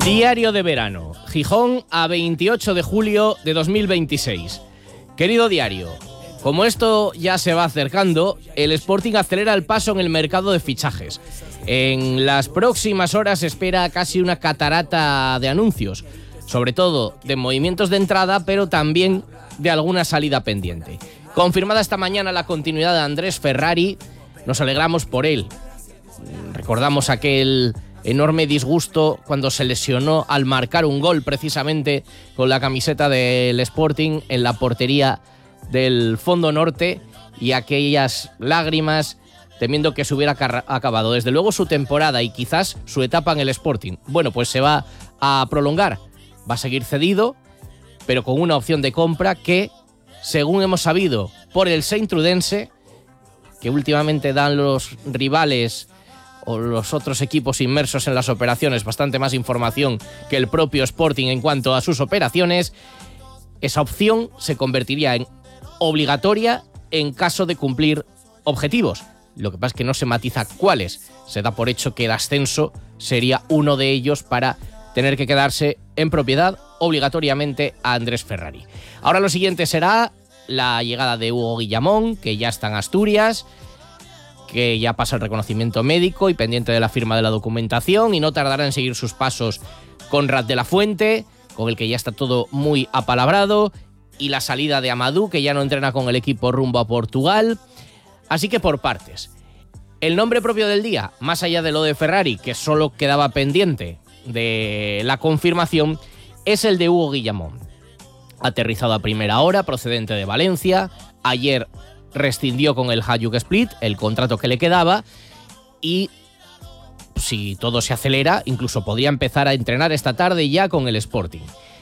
Diario de verano, Gijón a 28 de julio de 2026. Querido diario, como esto ya se va acercando, el Sporting acelera el paso en el mercado de fichajes. En las próximas horas se espera casi una catarata de anuncios, sobre todo de movimientos de entrada, pero también de alguna salida pendiente. Confirmada esta mañana la continuidad de Andrés Ferrari, nos alegramos por él. Recordamos aquel enorme disgusto cuando se lesionó al marcar un gol precisamente con la camiseta del Sporting en la portería del Fondo Norte y aquellas lágrimas temiendo que se hubiera acabado desde luego su temporada y quizás su etapa en el Sporting. Bueno, pues se va a prolongar, va a seguir cedido, pero con una opción de compra que, según hemos sabido por el Saint-Trudense, que últimamente dan los rivales o los otros equipos inmersos en las operaciones bastante más información que el propio Sporting en cuanto a sus operaciones, esa opción se convertiría en obligatoria en caso de cumplir objetivos. Lo que pasa es que no se matiza cuáles. Se da por hecho que el ascenso sería uno de ellos para tener que quedarse en propiedad obligatoriamente a Andrés Ferrari. Ahora lo siguiente será la llegada de Hugo Guillamón, que ya está en Asturias, que ya pasa el reconocimiento médico y pendiente de la firma de la documentación, y no tardará en seguir sus pasos Conrad de la Fuente, con el que ya está todo muy apalabrado, y la salida de Amadou, que ya no entrena con el equipo rumbo a Portugal. Así que por partes. El nombre propio del día, más allá de lo de Ferrari, que solo quedaba pendiente de la confirmación, es el de Hugo Guillamón. Aterrizado a primera hora, procedente de Valencia. Ayer rescindió con el Hajduk Split el contrato que le quedaba y, si todo se acelera, incluso podría empezar a entrenar esta tarde ya con el Sporting.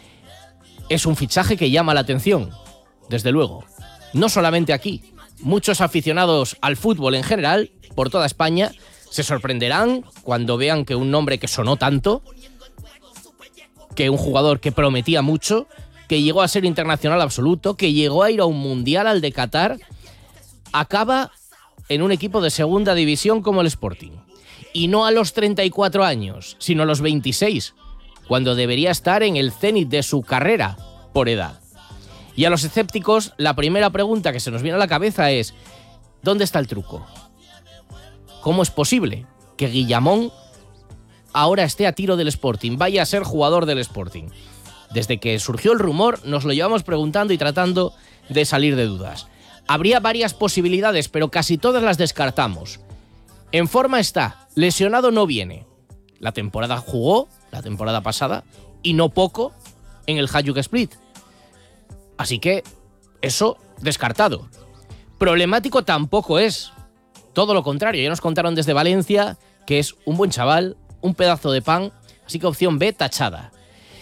Es un fichaje que llama la atención, desde luego. No solamente aquí. Muchos aficionados al fútbol en general, por toda España, se sorprenderán cuando vean que un nombre que sonó tanto, que un jugador que prometía mucho, que llegó a ser internacional absoluto, que llegó a ir a un mundial al de Qatar, acaba en un equipo de segunda división como el Sporting. Y no a los 34 años, sino a los 26, cuando debería estar en el cenit de su carrera por edad. Y a los escépticos, la primera pregunta que se nos viene a la cabeza es: ¿dónde está el truco? ¿Cómo es posible que Guillamón ahora esté a tiro del Sporting, vaya a ser jugador del Sporting? Desde que surgió el rumor, nos lo llevamos preguntando y tratando de salir de dudas. Habría varias posibilidades, pero casi todas las descartamos. En forma está, lesionado no viene. La temporada jugó, la temporada pasada, y no poco, en el Hajduk Split. Así que eso descartado. Problemático tampoco es. Todo lo contrario, ya nos contaron desde Valencia que es un buen chaval, un pedazo de pan, así que opción B tachada.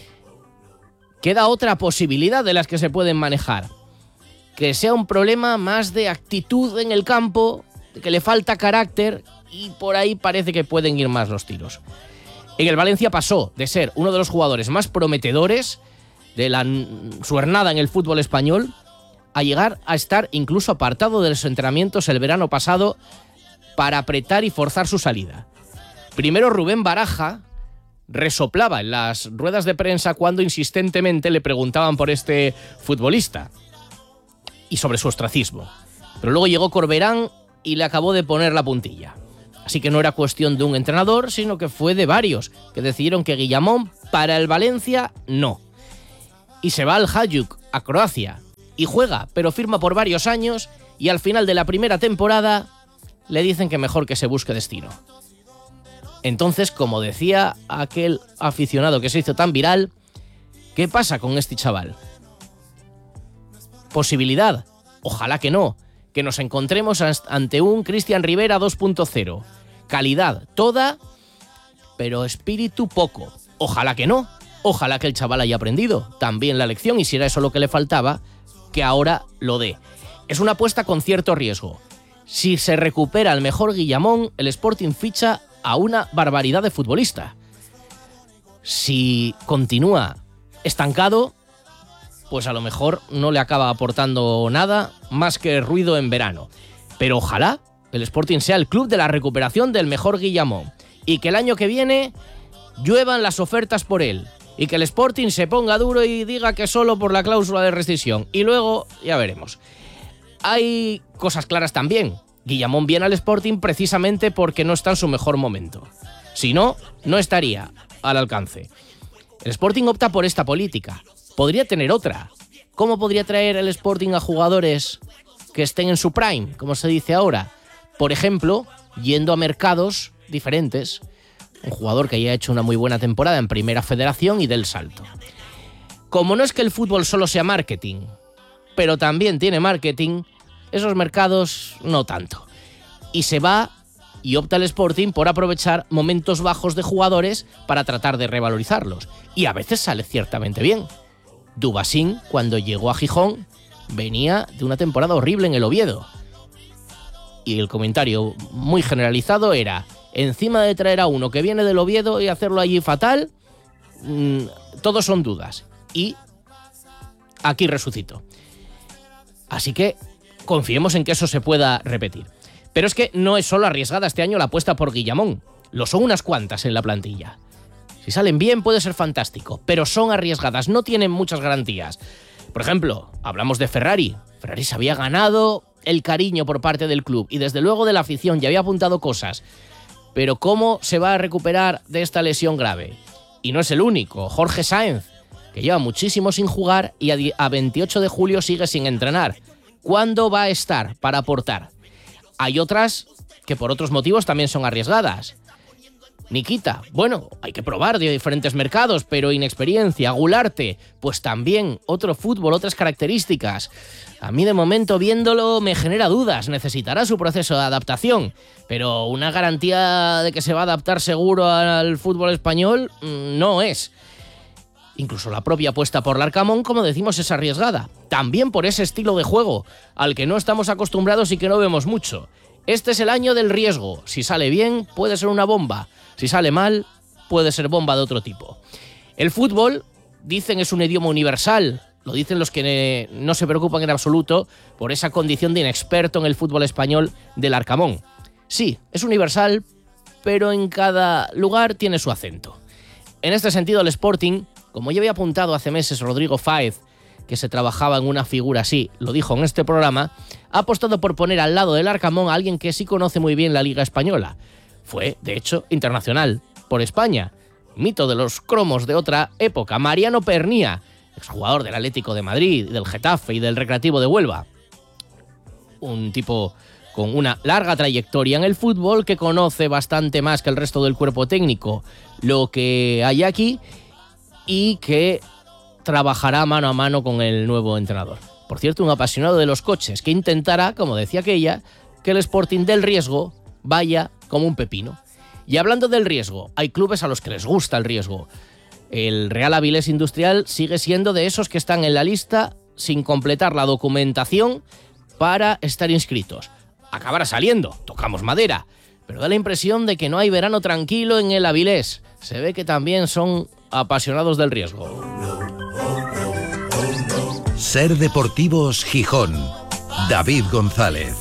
Queda otra posibilidad de las que se pueden manejar. Que sea un problema más de actitud en el campo, de que le falta carácter, y por ahí parece que pueden ir más los tiros. En el Valencia pasó de ser uno de los jugadores más prometedores de su jornada en el fútbol español a llegar a estar incluso apartado de los entrenamientos el verano pasado para apretar y forzar su salida. Primero Rubén Baraja resoplaba en las ruedas de prensa cuando insistentemente le preguntaban por este futbolista y sobre su ostracismo. Pero luego llegó Corberán y le acabó de poner la puntilla. Así que no era cuestión de un entrenador, sino que fue de varios que decidieron que Guillamón para el Valencia no. Y se va al Hajduk, a Croacia, y juega, pero firma por varios años, y al final de la primera temporada le dicen que mejor que se busque destino. Entonces, como decía aquel aficionado que se hizo tan viral, ¿qué pasa con este chaval? Posibilidad, ojalá que no, que nos encontremos ante un Cristian Rivera 2.0. Calidad toda, pero espíritu poco. Ojalá que no. Ojalá que el chaval haya aprendido también la lección, y si era eso lo que le faltaba, que ahora lo dé. Es una apuesta con cierto riesgo. Si se recupera el mejor Guillamón, el Sporting ficha a una barbaridad de futbolista. Si continúa estancado, pues a lo mejor no le acaba aportando nada más que ruido en verano. Pero ojalá el Sporting sea el club de la recuperación del mejor Guillamón y que el año que viene lluevan las ofertas por él y que el Sporting se ponga duro y diga que solo por la cláusula de rescisión. Y luego ya veremos. Hay cosas claras también. Guillamón viene al Sporting precisamente porque no está en su mejor momento. Si no, no estaría al alcance. El Sporting opta por esta política. Podría tener otra. ¿Cómo podría traer el Sporting a jugadores que estén en su prime, como se dice ahora? Por ejemplo, yendo a mercados diferentes. Un jugador que haya hecho una muy buena temporada en Primera Federación y del salto. Como no es que el fútbol solo sea marketing, pero también tiene marketing, esos mercados no tanto. Y se va y opta el Sporting por aprovechar momentos bajos de jugadores para tratar de revalorizarlos. Y a veces sale ciertamente bien. Dubasín, cuando llegó a Gijón, venía de una temporada horrible en el Oviedo. Y el comentario muy generalizado era: encima de traer a uno que viene del Oviedo y hacerlo allí fatal, todos son dudas. Y aquí resucitó. Así que confiemos en que eso se pueda repetir. Pero es que no es solo arriesgada este año la apuesta por Guillamón. Lo son unas cuantas en la plantilla. Si salen bien puede ser fantástico, pero son arriesgadas, no tienen muchas garantías. Por ejemplo, hablamos de Ferrari. Ferrari se había ganado el cariño por parte del club y desde luego de la afición, ya había apuntado cosas. Pero ¿cómo se va a recuperar de esta lesión grave? Y no es el único. Jorge Sáenz, que lleva muchísimo sin jugar y a 28 de julio sigue sin entrenar. ¿Cuándo va a estar para aportar? Hay otras que por otros motivos también son arriesgadas. Nikita, bueno, hay que probar de diferentes mercados, pero inexperiencia. Gularte, pues también otro fútbol, otras características. A mí de momento viéndolo me genera dudas, necesitará su proceso de adaptación, pero una garantía de que se va a adaptar seguro al fútbol español no es. Incluso la propia apuesta por Larcamón, como decimos, es arriesgada. También por ese estilo de juego, al que no estamos acostumbrados y que no vemos mucho. Este es el año del riesgo. Si sale bien, puede ser una bomba. Si sale mal, puede ser bomba de otro tipo. El fútbol, dicen, es un idioma universal. Lo dicen los que no se preocupan en absoluto por esa condición de inexperto en el fútbol español del Larcamón. Sí, es universal, pero en cada lugar tiene su acento. En este sentido, el Sporting, como ya había apuntado hace meses Rodrigo Fáez, que se trabajaba en una figura así, lo dijo en este programa, ha apostado por poner al lado del Larcamón a alguien que sí conoce muy bien la Liga Española. Fue, de hecho, internacional por España. Mito de los cromos de otra época. Mariano Pernía, exjugador del Atlético de Madrid, del Getafe y del Recreativo de Huelva. Un tipo con una larga trayectoria en el fútbol que conoce bastante más que el resto del cuerpo técnico lo que hay aquí y que trabajará mano a mano con el nuevo entrenador. Por cierto, un apasionado de los coches que intentará, como decía aquella, que el Sporting del riesgo vaya como un pepino. Y hablando del riesgo, hay clubes a los que les gusta el riesgo. El Real Avilés Industrial sigue siendo de esos que están en la lista sin completar la documentación para estar inscritos. Acabará saliendo, tocamos madera, pero da la impresión de que no hay verano tranquilo en el Avilés. Se ve que también son apasionados del riesgo. Ser Deportivos Gijón. David González.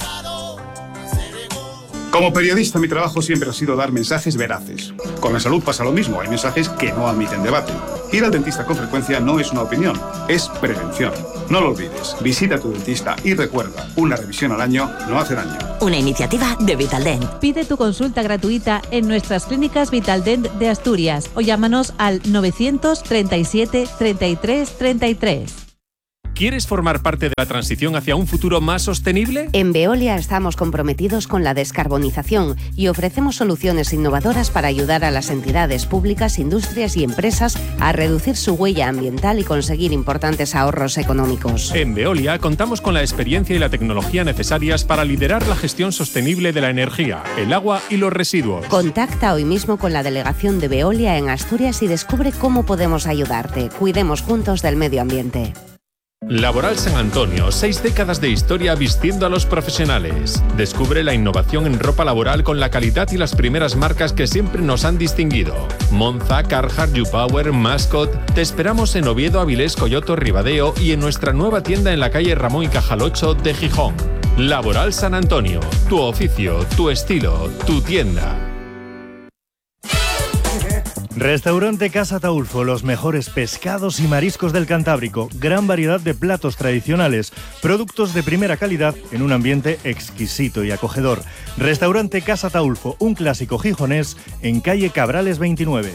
Como periodista, mi trabajo siempre ha sido dar mensajes veraces. Con la salud pasa lo mismo, hay mensajes que no admiten debate. Ir al dentista con frecuencia no es una opinión, es prevención. No lo olvides, visita a tu dentista y recuerda, una revisión al año no hace daño. Una iniciativa de Vitaldent. Pide tu consulta gratuita en nuestras clínicas Vitaldent de Asturias o llámanos al 937 33 33. ¿Quieres formar parte de la transición hacia un futuro más sostenible? En Veolia estamos comprometidos con la descarbonización y ofrecemos soluciones innovadoras para ayudar a las entidades públicas, industrias y empresas a reducir su huella ambiental y conseguir importantes ahorros económicos. En Veolia contamos con la experiencia y la tecnología necesarias para liderar la gestión sostenible de la energía, el agua y los residuos. Contacta hoy mismo con la delegación de Veolia en Asturias y descubre cómo podemos ayudarte. Cuidemos juntos del medio ambiente. Laboral San Antonio, 6 décadas de historia vistiendo a los profesionales. Descubre la innovación en ropa laboral con la calidad y las primeras marcas que siempre nos han distinguido. Monza, Carhartt, YouPower, Mascot. Te esperamos en Oviedo, Avilés, Coyoto, Ribadeo y en nuestra nueva tienda en la calle Ramón y Cajal 8 de Gijón. Laboral San Antonio, tu oficio, tu estilo, tu tienda. Restaurante Casa Taulfo, los mejores pescados y mariscos del Cantábrico, gran variedad de platos tradicionales, productos de primera calidad en un ambiente exquisito y acogedor. Restaurante Casa Taulfo, un clásico gijonés en calle Cabrales 29.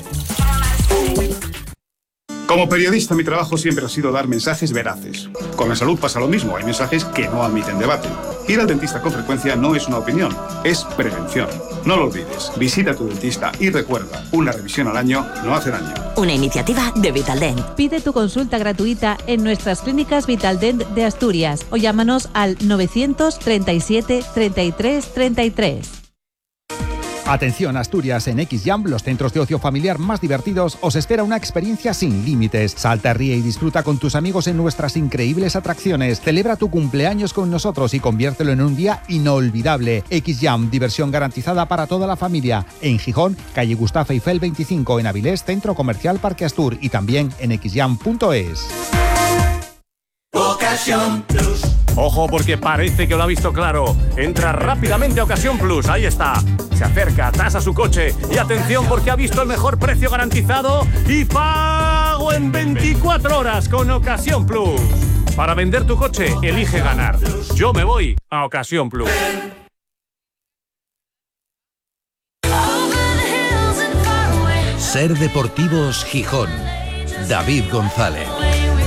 Como periodista, mi trabajo siempre ha sido dar mensajes veraces. Con la salud pasa lo mismo, hay mensajes que no admiten debate. Ir al dentista con frecuencia no es una opinión, es prevención. No lo olvides, visita a tu dentista y recuerda, una revisión al año no hace daño. Una iniciativa de Vitaldent. Pide tu consulta gratuita en nuestras clínicas Vitaldent de Asturias o llámanos al 937 33 33. Atención Asturias, en XJam, los centros de ocio familiar más divertidos, os espera una experiencia sin límites. Salta, ríe y disfruta con tus amigos en nuestras increíbles atracciones. Celebra tu cumpleaños con nosotros y conviértelo en un día inolvidable. XJam, diversión garantizada para toda la familia. En Gijón, calle Gustavo Eiffel 25, en Avilés, Centro Comercial Parque Astur, y también en xjam.es. Ocasión Plus. Ojo, porque parece que lo ha visto claro. Entra rápidamente a Ocasión Plus, ahí está. Se acerca, tasa su coche y atención porque ha visto el mejor precio garantizado y pago en 24 horas con Ocasión Plus. Para vender tu coche, elige ganar. Yo me voy a Ocasión Plus. Ser Deportivos Gijón. David González.